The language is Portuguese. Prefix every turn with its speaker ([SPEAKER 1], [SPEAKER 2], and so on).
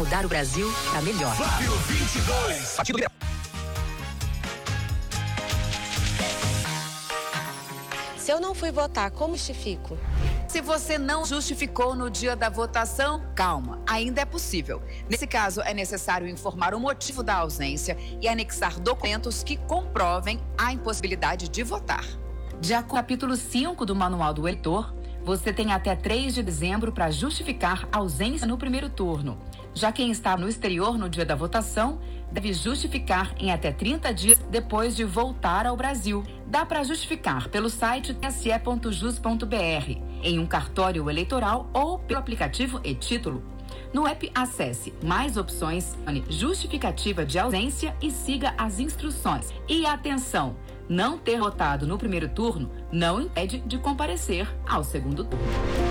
[SPEAKER 1] Mudar o Brasil para melhor.
[SPEAKER 2] Fábio 22.
[SPEAKER 3] Se eu não fui votar, como justifico?
[SPEAKER 4] Se você não justificou no dia da votação, calma, ainda é possível. Nesse caso, é necessário informar o motivo da ausência e anexar documentos que comprovem a impossibilidade de votar.
[SPEAKER 5] De acordo com o capítulo 5 do Manual do Eleitor, você tem até 3 de dezembro para justificar a ausência no primeiro turno. Já quem está no exterior no dia da votação deve justificar em até 30 dias depois de voltar ao Brasil. Dá para justificar pelo site tse.jus.br, em um cartório eleitoral ou pelo aplicativo e-Título. No app, acesse Mais Opções, Justificativa de Ausência e siga as instruções. E atenção, não ter votado no primeiro turno não impede de comparecer ao segundo turno.